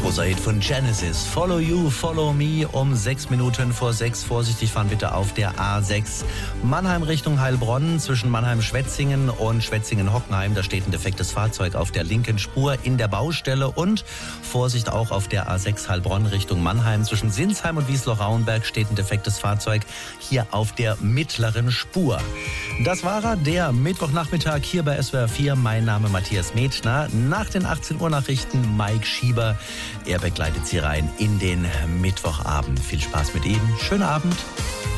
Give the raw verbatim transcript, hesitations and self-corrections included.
Großer Hit von Genesis. Follow You, Follow Me um sechs Minuten vor sechs. Vorsichtig fahren bitte auf der A sechs. Mannheim Richtung Heilbronn zwischen Mannheim-Schwetzingen und Schwetzingen-Hockenheim. Da steht ein defektes Fahrzeug auf der linken Spur in der Baustelle. Und Vorsicht auch auf der A sechs Heilbronn Richtung Mannheim. Zwischen Sinsheim und Wiesloch-Rauenberg steht ein defektes Fahrzeug hier auf der mittleren Spur. Das war er, der Mittwochnachmittag hier bei S W R vier. Mein Name Matthias Metner. Nach den achtzehn Uhr Nachrichten Mike Schieber. Er begleitet Sie rein in den Mittwochabend. Viel Spaß mit ihm. Schönen Abend.